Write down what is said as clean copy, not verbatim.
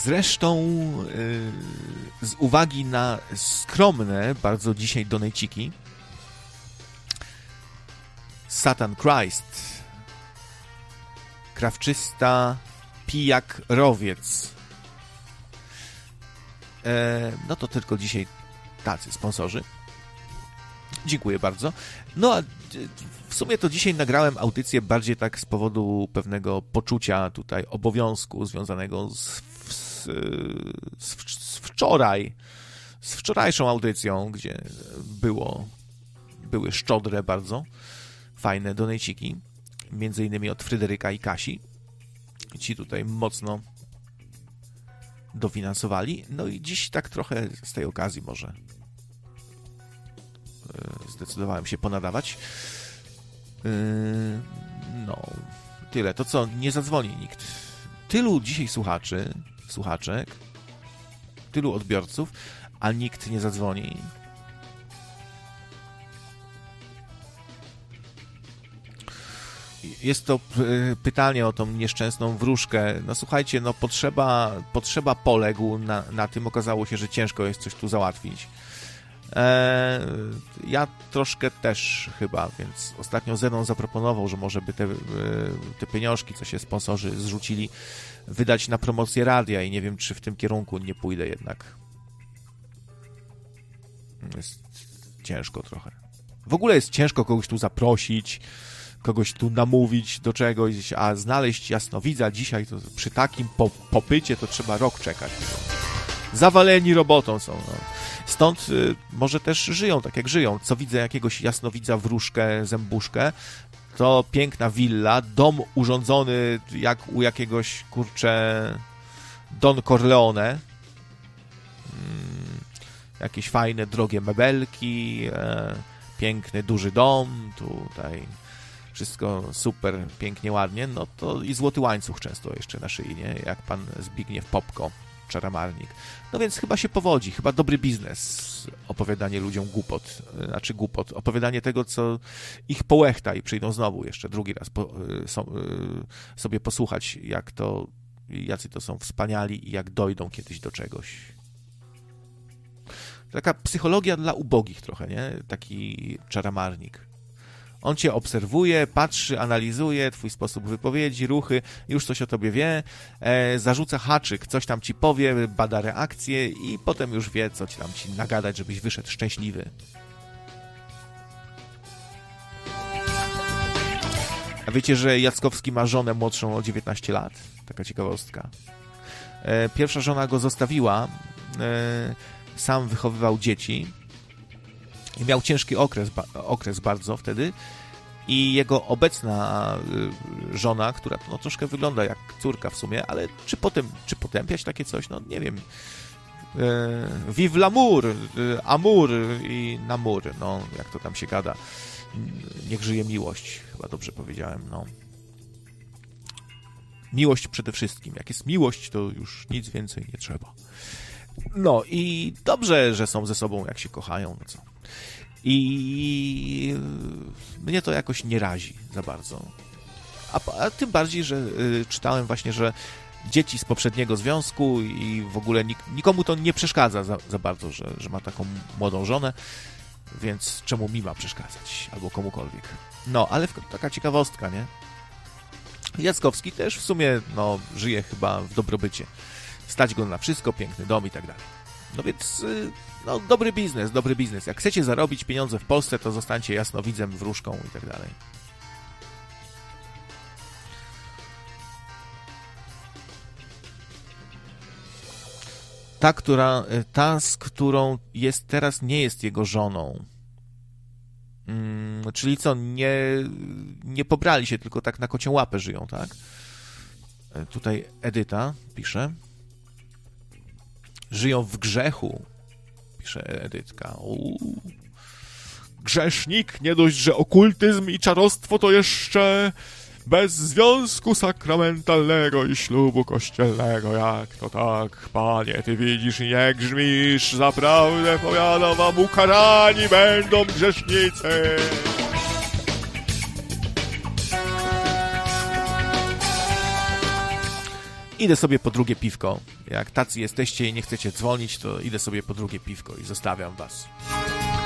Zresztą z uwagi na skromne bardzo dzisiaj donejciki, Satan Christ, krawczysta, pijak, rowiec. No to tylko dzisiaj tacy sponsorzy. Dziękuję bardzo. No a w sumie to dzisiaj nagrałem audycję bardziej tak z powodu pewnego poczucia tutaj obowiązku związanego z wczorajszą audycją, gdzie były szczodre bardzo fajne donejciki, między innymi od Fryderyka i Kasi. Ci tutaj mocno dofinansowali. No i dziś tak trochę z tej okazji może zdecydowałem się ponadawać. No, tyle. To co, nie zadzwoni nikt. Tylu dzisiaj słuchaczek, tylu odbiorców, a nikt nie zadzwoni. Jest to pytanie o tą nieszczęsną wróżkę. No słuchajcie, no potrzeba poległ na tym. Okazało się, że ciężko jest coś tu załatwić. Ja troszkę też chyba, więc ostatnio Zenon zaproponował, że może by te pieniążki, co się sponsorzy zrzucili, wydać na promocję radia i nie wiem, czy w tym kierunku nie pójdę jednak. Jest ciężko trochę. W ogóle jest ciężko kogoś tu zaprosić, kogoś tu namówić do czegoś, a znaleźć jasnowidza dzisiaj, to przy takim popycie to trzeba rok czekać. Zawaleni robotą są. No. Stąd może też żyją tak jak żyją. Co widzę jakiegoś jasnowidza, wróżkę, zębuszkę, to piękna willa, dom urządzony jak u jakiegoś, Don Corleone. Jakieś fajne, drogie mebelki, piękny, duży dom, tutaj wszystko super, pięknie, ładnie, no to i złoty łańcuch często jeszcze na szyi, nie? Jak pan Zbigniew Popko, czaramarnik. No więc chyba się powodzi, chyba dobry biznes, opowiadanie ludziom głupot, opowiadanie tego, co ich połechta i przyjdą znowu jeszcze drugi raz sobie posłuchać, jacy to są wspaniali i jak dojdą kiedyś do czegoś. Taka psychologia dla ubogich trochę, nie? Taki czaramarnik. On cię obserwuje, patrzy, analizuje twój sposób wypowiedzi, ruchy, już coś o tobie wie, zarzuca haczyk, coś tam ci powie, bada reakcję i potem już wie, co tam ci nagadać, żebyś wyszedł szczęśliwy. A wiecie, że Jackowski ma żonę młodszą o 19 lat? Taka ciekawostka. Pierwsza żona go zostawiła, sam wychowywał dzieci i miał ciężki okres bardzo wtedy i jego obecna żona, która no, troszkę wygląda jak córka w sumie, ale czy potępiać takie coś? No nie wiem. Vive l'amour, amour i namur, no jak to tam się gada. Niech żyje miłość, chyba dobrze powiedziałem, no. Miłość przede wszystkim. Jak jest miłość, to już nic więcej nie trzeba. No i dobrze, że są ze sobą, jak się kochają, no co. I mnie to jakoś nie razi za bardzo. A tym bardziej, że czytałem właśnie, że dzieci z poprzedniego związku i w ogóle nikomu to nie przeszkadza za bardzo, że ma taką młodą żonę, więc czemu mi ma przeszkadzać? Albo komukolwiek. No, ale taka ciekawostka, nie? Jackowski też w sumie, no, żyje chyba w dobrobycie. Stać go na wszystko, piękny dom i tak dalej. No więc, no, dobry biznes. Jak chcecie zarobić pieniądze w Polsce, to zostańcie jasnowidzem, wróżką i tak dalej. Ta, z którą jest teraz, nie jest jego żoną. Czyli co, nie pobrali się, tylko tak na kocią łapę żyją, tak? Tutaj Edyta pisze. Żyją w grzechu, pisze Edytka. Grzesznik, nie dość, że okultyzm i czarostwo, to jeszcze bez związku sakramentalnego i ślubu kościelnego. Jak to tak, panie, ty widzisz i nie grzmisz, zaprawdę powiadam wam, ukarani będą grzesznicy. idę sobie po drugie piwko. Jak tacy jesteście i nie chcecie dzwonić, to idę sobie po drugie piwko i zostawiam was.